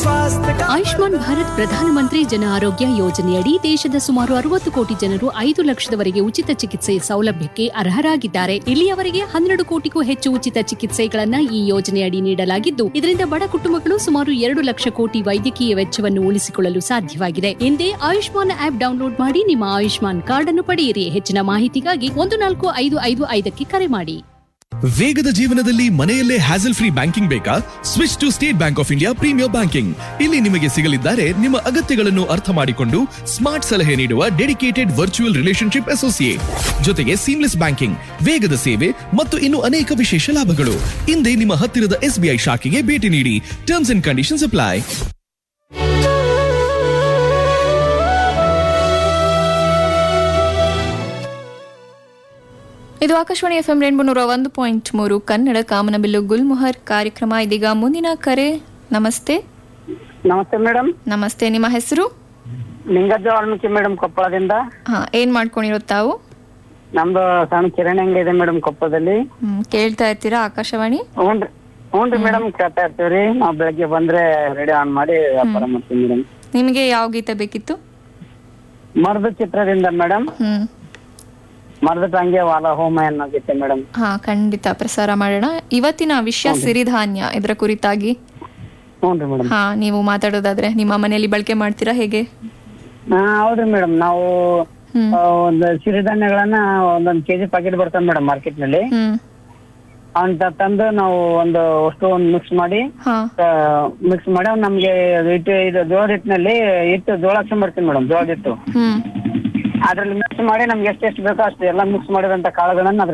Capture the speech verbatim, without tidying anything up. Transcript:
स्वास्थ्य का ಆಯುಷ್ಮಾನ್ ಭಾರತ್ ಪ್ರಧಾನಮಂತ್ರಿ ಜನ ಆರೋಗ್ಯ ಯೋಜನೆಯಡಿ ದೇಶದ ಸುಮಾರು ಅರವತ್ತು ಕೋಟಿ ಜನರು ಐದು ಲಕ್ಷದವರೆಗೆ ಉಚಿತ ಚಿಕಿತ್ಸೆ ಸೌಲಭ್ಯಕ್ಕೆ ಅರ್ಹರಾಗಿದ್ದಾರೆ. ಇಲ್ಲಿಯವರೆಗೆ ಹನ್ನೆರಡು ಕೋಟಿಗೂ ಹೆಚ್ಚು ಉಚಿತ ಚಿಕಿತ್ಸೆಗಳನ್ನ ಈ ಯೋಜನೆಯಡಿ ನೀಡಲಾಗಿದ್ದು, ಇದರಿಂದ ಬಡ ಕುಟುಂಬಗಳು ಸುಮಾರು ಎರಡು ಲಕ್ಷ ಕೋಟಿ ವೈದ್ಯಕೀಯ ವೆಚ್ಚವನ್ನು ಉಳಿಸಿಕೊಳ್ಳಲು ಸಾಧ್ಯವಾಗಿದೆ. ಹಿಂದೆ ಆಯುಷ್ಮಾನ್ ಆಪ್ ಡೌನ್ಲೋಡ್ ಮಾಡಿ ನಿಮ್ಮ ಆಯುಷ್ಮಾನ್ ಕಾರ್ಡ್ ಅನ್ನು ಪಡೆಯಿರಿ. ಹೆಚ್ಚಿನ ಮಾಹಿತಿಗಾಗಿ ಒಂದು ನಾಲ್ಕು ಐದು ಐದು ಐದಕ್ಕೆ ಕರೆ ಮಾಡಿ. ವೇಗದ ಜೀವನದಲ್ಲಿ ಮನೆಯಲ್ಲೇ ಹ್ಯಾಸಲ್ ಫ್ರೀ ಬ್ಯಾಂಕಿಂಗ್ ಬೇಕಾ? Switch to state bank of India premier banking. ಇಲ್ಲಿ ನಿಮಗೆ ಸಿಗಲಿದ್ದಾರೆ ನಿಮ್ಮ ಅಗತ್ಯಗಳನ್ನು ಅರ್ಥ ಮಾಡಿಕೊಂಡು ಸ್ಮಾರ್ಟ್ ಸಲಹೆ ನೀಡುವ ಡೆಡಿಕೇಟೆಡ್ ವರ್ಚುವಲ್ ರಿಲೇಶನ್ಶಿಪ್ ಅಸೋಸಿಯೇಟ್, ಜೊತೆಗೆ ಸೀಮ್ಲೆಸ್ ಬ್ಯಾಂಕಿಂಗ್, ವೇಗದ ಸೇವೆ ಮತ್ತು ಇನ್ನು ಅನೇಕ ವಿಶೇಷ ಲಾಭಗಳು. ಹಿಂದೆ ನಿಮ್ಮ ಹತ್ತಿರದ ಎಸ್ಬಿಐ ಶಾಖೆಗೆ ಭೇಟಿ ನೀಡಿ. Terms and conditions apply. ಇದು ಆಕಾಶವಾಣಿ ಎಫ್ಎಂ ರೇನ್ಬೋ ನೂರ ಒಂದು ಪಾಯಿಂಟ್ ಮೂರು ಕನ್ನಡ ಕಾಮನಬಿಲ್ಲು ಗುಲ್ಮೊಹರ್ ಕಾರ್ಯಕ್ರಮ. ಇದೀಗ ಮುಂದಿನ ಕರೆ. ನಮಸ್ತೆ. ನಮಸ್ತೆ ಮೇಡಮ್. ನಮಸ್ತೆ, ನಿಮ್ಮ ಹೆಸರು? ಲಿಂಗಜ್ಜ ವಾಲ್ಮೀಕಿ ಮೇಡಮ್, ಕೊಪ್ಪಳದಿಂದ. ಹಾ, ಏನ್ ಮಾಡ್ಕೊಂಡಿರೋ ತಾವು? ನಮ್ದು ಸಣ್ಣ ಕಿರಾಣಿ ಅಂಗಡಿ ಇದೆ ಮೇಡಮ್ ಕೊಪ್ಪಳದಲ್ಲಿ. ಹ್ಮ್, ಕೇಳ್ತಾ ಇರ್ತೀರಾ ಆಕಾಶವಾಣಿ? ಹ್ಞೂನ್ರಿ ಹ್ಞೂನ್ರಿ ಮೇಡಮ್, ಕೇಳ್ತಾ ಇರ್ತೀವ್ರಿ. ನಾವು ಬೆಳಗ್ಗೆ ಬಂದ್ರೆ ರೇಡಿಯೋ ಆನ್ ಮಾಡಿ ವ್ಯಾಪಾರ ಮಾಡ್ತೀವಿ ಮೇಡಮ್. ನಿಮಗೆ ಯಾವ ಗೀತೆ ಬೇಕಿತ್ತು? ಮರದ ಚಿತ್ರದಿಂದ ಮೇಡಮ್. ಹ್ಮ್ ಮರದ ತಂಗೆ ವಾಲ ಹೋಮ ಅನ್ನೋ ಗೀತೆ ಮೇಡಮ್. ಹಾ, ಖಂಡಿತ ಪ್ರಸಾರ ಮಾಡೋಣ. ಇವತ್ತಿನ ವಿಷಯ ಸಿರಿಧಾನ್ಯ, ಇದರ ಕುರಿತಾಗಿ. ಹ್ಞೂನ್ರಿ ಮೇಡಮ್. ಹಾ, ನೀವು ಮಾತಾಡೋದಾದ್ರೆ ನಿಮ್ಮ ಮನೆಯಲ್ಲಿ ಬಳಕೆ ಮಾಡ್ತೀರಾ, ಹೇಗೆ? ಹಾ ಹೌದ್ರಿ ಮೇಡಮ್. ನಾವು ಒಂದು ಸಿರಿಧಾನ್ಯಗಳನ್ನ ಒಂದೊಂದ್ ಕೆಜಿ ಪ್ಯಾಕೆಟ್ ಬರ್ತವೆ ಮೇಡಮ್ ಮಾರ್ಕೆಟ್ ನಲ್ಲಿ. ಹ್ಮ್ ಅಂತ ತಂದು ನಾವು ಒಂದು ಅಷ್ಟು ಒಂದು ಮಿಕ್ಸ್ ಮಾಡಿ ಹಾ ಮಿಕ್ಸ್ ಮಾಡಿ ಅವ್ನು ನಮ್ಗೆ ಹಿಟ್ಟು ಇದು ಜೋಳದ ಹಿಟ್ಟಿನಲ್ಲಿ ಹಿಟ್ಟು ಜೋಳ ಹಾಕ್ಸ್ಕೊಂಡ್ ಮೇಡಮ್. ಜೋಳದ ಹಿಟ್ಟು ಹ್ಮ್ ಅದ್ರಲ್ಲಿ ಮಿಕ್ಸ್ ಮಾಡಿ ನಮ್ಗೆ ಎಷ್ಟು ಎಷ್ಟು ಬೇಕೋ ಅಷ್ಟು ಎಲ್ಲ ಮಿಕ್ಸ್ ಮಾಡಿದಂತ ಕಾಳುಗಳನ್ನ ಅದ್ರ